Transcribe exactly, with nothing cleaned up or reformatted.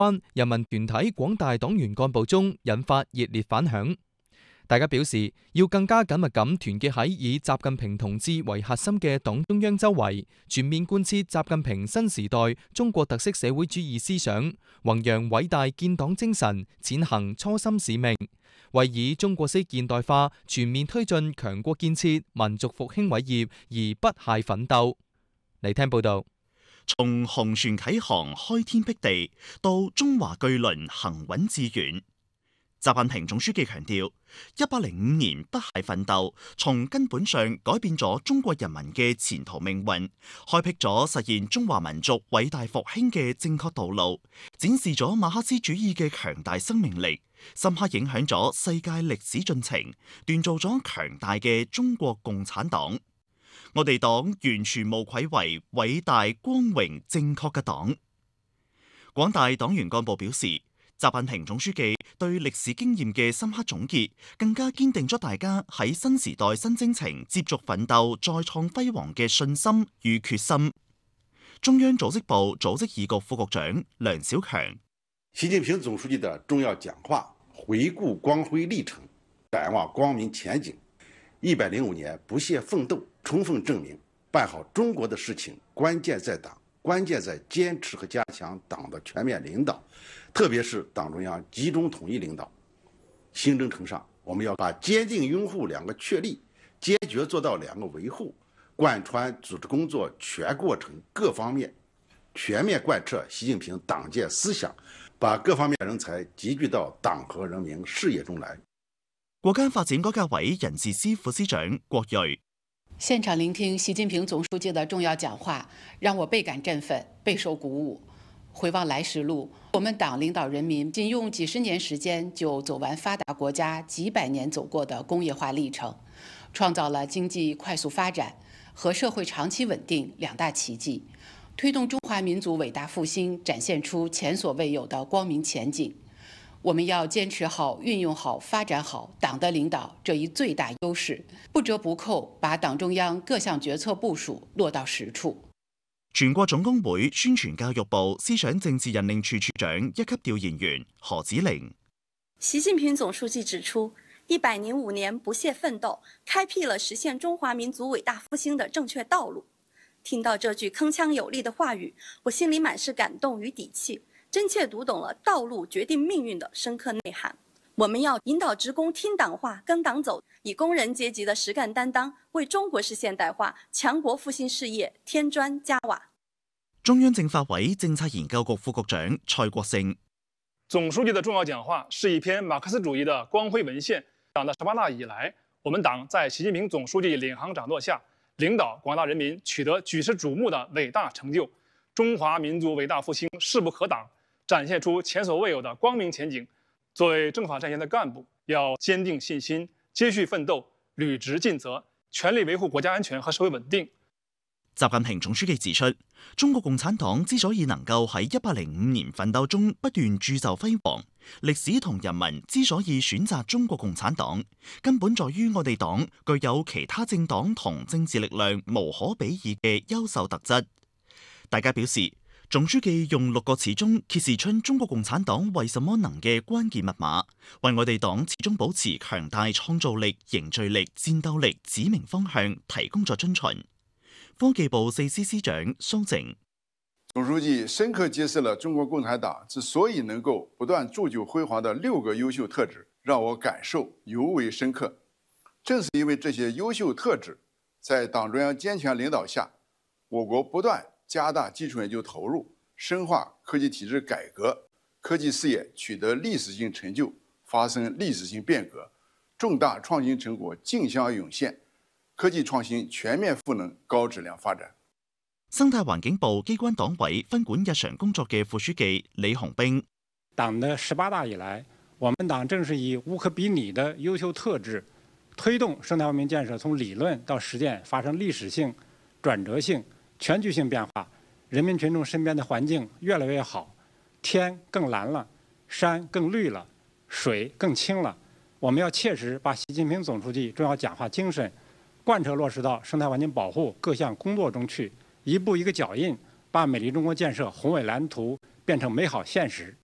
灣人民團體廣大黨員幹部中引發熱烈反響。大家表示要更加緊密咁團結喺以習近平同志為核心嘅黨中央周圍，全面貫徹習近平新時代中國特色社會主義思想，弘揚偉大建黨精神，踐行初心使命，為以中國式現代化全面推進強國建設、民族復興偉業而不懈奮鬥。嚟聽報道。 從紅船啟航開天闢地到中華巨輪行穩致遠，習近平總書記強調，一百零五年不懈奮鬥，從根本上改變咗中國人民嘅前途命運，開闢咗實現中華民族偉大復興嘅正確道路，展示咗馬克思主義嘅強大生命力，深刻影響咗世界歷史進程，鍛造咗強大嘅中國共產黨。我哋黨完全無愧為偉大、光榮、正確嘅黨。廣大黨員幹部表示，習近平總書記對歷史經驗嘅深刻總結，更加堅定咗大家喺新時代新征程接續奮鬥、再創輝煌嘅信心與決心。中央組織部組織二局副局長梁小強： 習近平總書記的重要講話，回顧光輝歷程，展望光明前景。一百零五年不懈奮鬥，充分證明辦好中國的事情，關鍵在黨，關鍵在堅持和加強黨的全面領導，特別是黨中央集中統一領導。新征程上，我們要把堅定擁護兩個確立，堅決做到兩個維護，貫穿組織工作全過程各方面，全面貫徹習近平黨建思想，把各方面人才集聚到黨和人民事業中來。 國家發展改革委人事司副司長郭瑞： 現場聆聽習近平總書記的重要講話，讓我倍感振奮，備受鼓舞。回望來時路，我們黨領導人民僅用幾十年時間就走完發達國家幾百年走過的工業化歷程，創造了經濟快速發展和社會長期穩定兩大奇蹟，推動中華民族偉大復興展現出前所未有的光明前景。我們要堅持好、運用好、發展好黨的領導這一最大優勢，不折不扣把黨中央各項決策部署落到實處。 全國總工會宣傳教育部思想政治引領處處長一級調研員何子玲： 習近平總書記指出，一百零五年不懈奮鬥，開闢了實現中華民族偉大復興的正確道路。聽到這句鏗鏘有力的話語，我心裡滿是感動與底氣。真切讀懂了道路決定命運的深刻內涵。我們要引導職工聽黨話、跟黨走，以工人階級的實幹擔當，為中國式現代化、強國復興事業添磚加瓦。 中央政法委政策研究局副局長蔡國勝： 總書記的重要講話是一篇馬克思主義的光輝文獻。黨的十八大以來，我們黨在習近平總書記領航掌舵下，領導廣大人民取得舉世矚目的偉大成就，中華民族偉大復興勢不可擋，展現出前所未有的光明前景。作為政法戰線的幹部，要堅定信心，接續奮鬥，履職盡責，全力維護國家安全和社會穩定。 習近平總書記指出，中國共產黨之所以能夠喺一百零五年奮鬥中不斷鑄就輝煌，歷史同人民之所以選擇中國共產黨，根本在於我哋黨具有其他政黨同政治力量無可比擬嘅優秀特質。大家表示，總書記用六個始終揭示出中國共產黨為什麼能嘅關鍵密碼，為我哋黨始終保持強大創造力、凝聚力、戰鬥力指明方向提供咗遵循。科技部四司司長蘇靜： 總書記深刻揭示了中國共產黨之所以能夠不斷鑄就輝煌的六個優秀特質，讓我感受尤為深刻。正是因為這些優秀特質，在黨中央堅強領導下，我國不斷加大基礎研究投入，深化科技體制改革，科技事業取得歷史性成就，發生歷史性變革，重大創新成果競相湧現，科技創新全面賦能高質量發展。 生態環境部機關黨委分管日常工作嘅副書記李洪兵： 黨的十八大以來，我們黨正是以無可比擬的優秀特質，推動生態文明建設從理論到實踐發生歷史性、轉折性、全局性變化，人民群眾身邊的環境越來越好，天更藍了，山更綠了，水更清了。我們要切實把習近平總書記重要講話精神貫徹落實到生態環境保護各項工作中去，一步一個腳印，把美麗中國建設宏偉藍圖變成美好現實。